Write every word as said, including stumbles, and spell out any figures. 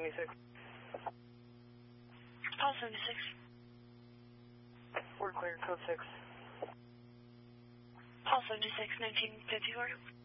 seventy-six. Paul seventy-six. We're clear, code six. Paul seventy-six, nineteen fifty-four.